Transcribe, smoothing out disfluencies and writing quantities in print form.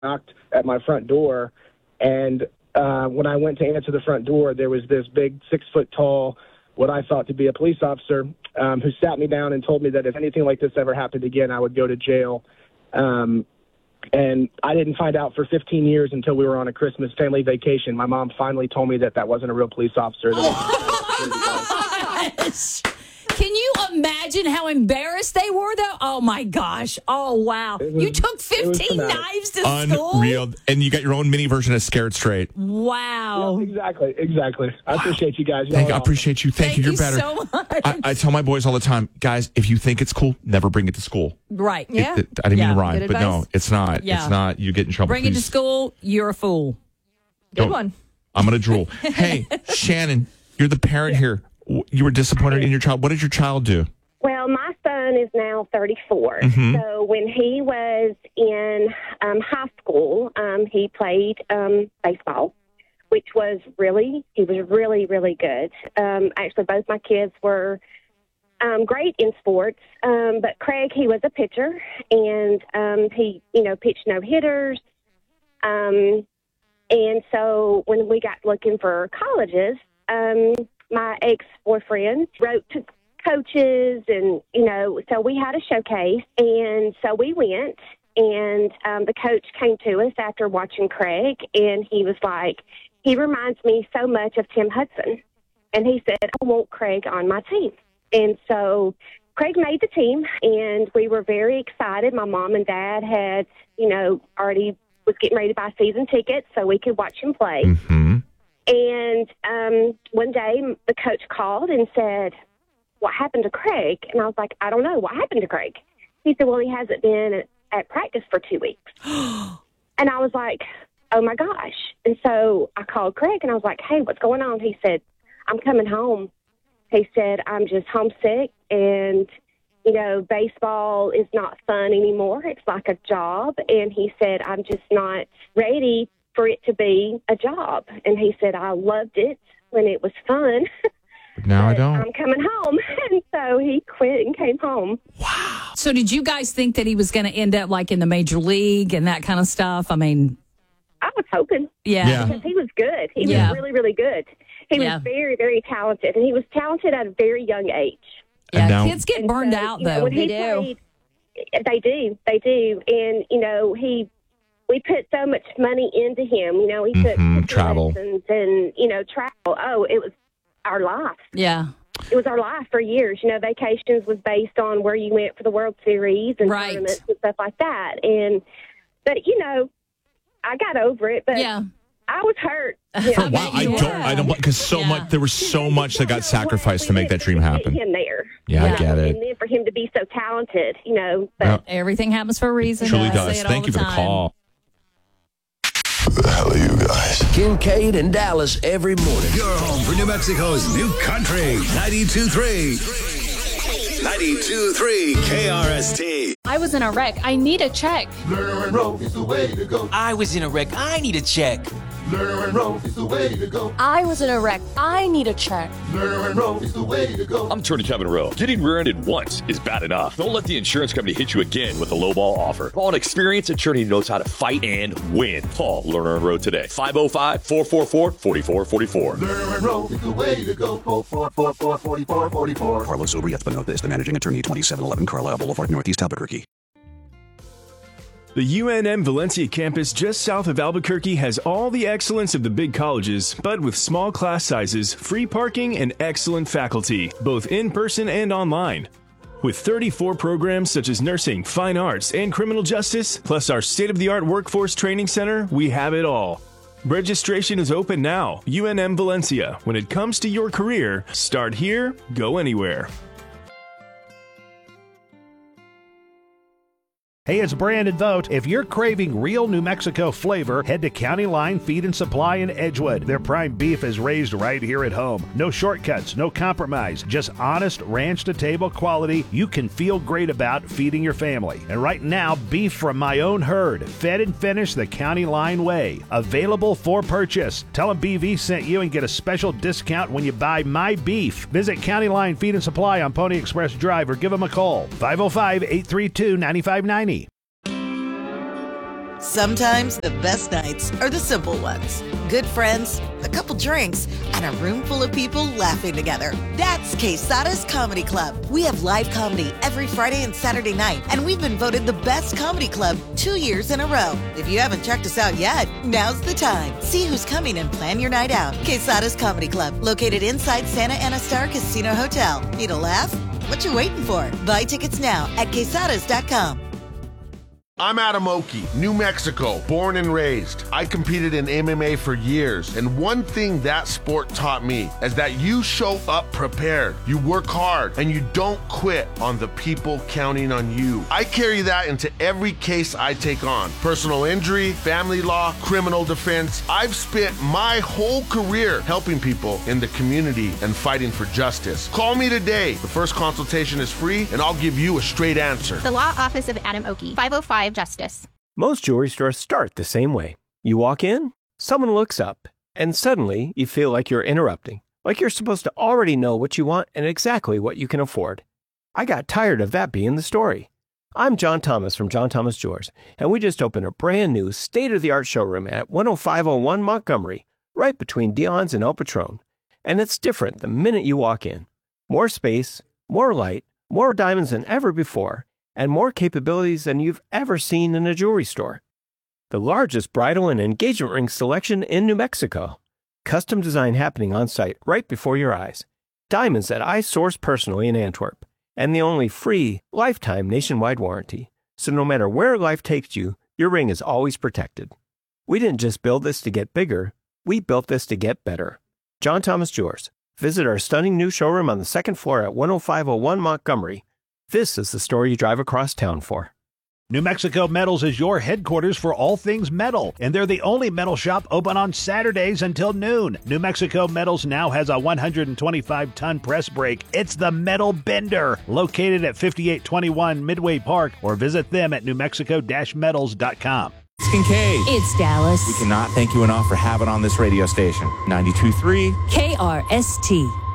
knocked at my front door, and when I went to answer the front door, there was this big 6-foot-tall, what I thought to be a police officer, who sat me down and told me that if anything like this ever happened again, I would go to jail. And I didn't find out for 15 years until we were on a Christmas family vacation. My mom finally told me that wasn't a real police officer. Can you imagine how embarrassed they were, though? Oh, my gosh. Oh, wow. You took 15 knives to school? Unreal. And you got your own mini version of Scared Straight. Wow. Yeah, exactly. I appreciate you guys. I appreciate you. Thank you. You're better. So much. I tell my boys all the time, guys, if you think it's cool, never bring it to school. Right. Yeah. I didn't mean to rhyme, Good but no, advice. it's not. Yeah. It's not. You get in trouble. Bring it to school, you're a fool. Good one. I'm going to drool. Hey, Shannon, you're the parent here. You were disappointed in your child. What did your child do? Well, my son is now 34. Mm-hmm. So when he was in high school, he played baseball, which was really good. Actually, both my kids were great in sports. But Craig, he was a pitcher, and he, pitched no-hitters. And so when we got looking for colleges, my ex-boyfriend wrote to coaches, and, so we had a showcase, and so we went, and the coach came to us after watching Craig, and he was like, he reminds me so much of Tim Hudson, and he said, I want Craig on my team. And so Craig made the team, and we were very excited. My mom and dad had, already was getting ready to buy season tickets so we could watch him play. Mm-hmm. And one day the coach called and said, what happened to Craig? And I was like, I don't know. What happened to Craig? He said, well, he hasn't been at practice for 2 weeks. And I was like, oh, my gosh. And so I called Craig, and I was like, hey, what's going on? He said, I'm coming home. He said, I'm just homesick, and, baseball is not fun anymore. It's like a job. And he said, I'm just not ready for it to be a job. And he said, I loved it when it was fun. But now I don't. I'm coming home. And so he quit and came home. Wow. So did you guys think that he was going to end up like in the major league and that kind of stuff? I mean, I was hoping. Yeah. Because he was good. He Yeah. was really, really good. He Yeah. was very, very talented. And he was talented at a very young age. Yeah, now- kids get burned out, though. When he played, they do. And, we put so much money into him. He took travel. lessons and, travel. Oh, it was our life. Yeah. It was our life for years. Vacations was based on where you went for the World Series and Right. tournaments and stuff like that. But I got over it, but Yeah. I was hurt. For a while, I don't, because there was so much that got sacrificed to make that dream happen. Him there. Yeah, I get it. And then for him to be so talented, but Yeah. Everything happens for a reason. Truly I does. say it all Thank you for the time. call. Who the hell are you guys? Kincaid and Dallas every morning. Your home for New Mexico's new country. 92.3. 92.3 KRST. I was in a wreck. I need a check. Lerner and Rowe is the way to go. I was in a wreck. I need a check. Lerner and Rowe is the way to go. I was in a wreck. I need a check. Lerner and Rowe is the way to go. I'm Attorney Kevin Rowe. Getting rear-ended once is bad enough. Don't let the insurance company hit you again with a lowball offer. Call an experienced attorney who knows how to fight and win. Call Lerner and Rowe today. 505-444-4444. Lerner and Rowe is the way to go. 444-4444. Carlos Obriez Benotez, the managing attorney, 2711 Carlisle Boulevard, Northeast Albuquerque. The UNM Valencia campus just south of Albuquerque has all the excellence of the big colleges, but with small class sizes, free parking, and excellent faculty, both in person and online. With 34 programs such as nursing, fine arts, and criminal justice, plus our state-of-the-art workforce training center, we have it all. Registration is open now. UNM Valencia. When it comes to your career, start here, go anywhere. Hey, it's Brandon Vogt. If you're craving real New Mexico flavor, head to County Line Feed and Supply in Edgewood. Their prime beef is raised right here at home. No shortcuts, no compromise, just honest ranch-to-table quality you can feel great about feeding your family. And right now, beef from my own herd, fed and finished the County Line way. Available for purchase. Tell them BV sent you and get a special discount when you buy my beef. Visit County Line Feed and Supply on Pony Express Drive or give them a call. 505-832-9590. Sometimes the best nights are the simple ones. Good friends, a couple drinks, and a room full of people laughing together. That's Quesada's Comedy Club. We have live comedy every Friday and Saturday night, and we've been voted the best comedy club 2 years in a row. If you haven't checked us out yet, now's the time. See who's coming and plan your night out. Quesada's Comedy Club, located inside Santa Ana Star Casino Hotel. Need a laugh? What you waiting for? Buy tickets now at quesadas.com. I'm Adam Oki, New Mexico, born and raised. I competed in MMA for years, and one thing that sport taught me is that you show up prepared, you work hard, and you don't quit on the people counting on you. I carry that into every case I take on. Personal injury, family law, criminal defense. I've spent my whole career helping people in the community and fighting for justice. Call me today. The first consultation is free, and I'll give you a straight answer. The Law Office of Adam Oki, 505 Justice. Most jewelry stores start the same way. You walk in, someone looks up, and suddenly you feel like you're interrupting, like you're supposed to already know what you want and exactly what you can afford. I got tired of that being the story. I'm John Thomas from John Thomas Jewelers, and we just opened a brand new state-of-the-art showroom at 10501 Montgomery, right between Dion's and El Patron. And it's different the minute you walk in. More space, more light, more diamonds than ever before, and more capabilities than you've ever seen in a jewelry store. The largest bridal and engagement ring selection in New Mexico. Custom design happening on site right before your eyes. Diamonds that I source personally in Antwerp. And the only free, lifetime nationwide warranty. So no matter where life takes you, your ring is always protected. We didn't just build this to get bigger, we built this to get better. John Thomas Jewelers. Visit our stunning new showroom on the second floor at 10501 Montgomery. This is the store you drive across town for. New Mexico Metals is your headquarters for all things metal, and they're the only metal shop open on Saturdays until noon. New Mexico Metals now has a 125-ton press brake. It's the Metal Bender, located at 5821 Midway Park, or visit them at newmexico-metals.com. It's Kincaid. It's Dallas. We cannot thank you enough for having on this radio station. 92.3 KRST.